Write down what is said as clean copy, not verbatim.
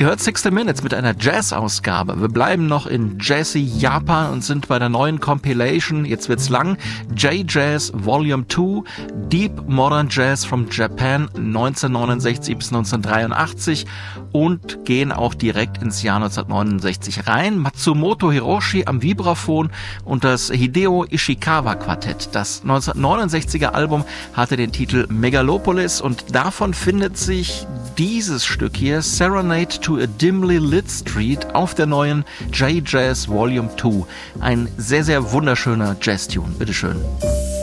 Ihr hört 60 Minutes mit einer Jazz-Ausgabe. Wir bleiben noch in Jazzy Japan und sind bei der neuen Compilation, jetzt wird's lang, J-Jazz Volume 2, Deep Modern Jazz from Japan 1969 bis 1983 und gehen auch direkt ins Jahr 1969 rein. Matsumoto Hiroshi am Vibraphon und das Hideo Ishikawa Quartett. Das 1969er Album hatte den Titel Megalopolis und davon findet sich dieses Stück hier, Serenade to a Dimly Lit Street, auf der neuen J-Jazz Volume 2. Ein sehr, sehr wunderschöner Jazz-Tune. Bitteschön.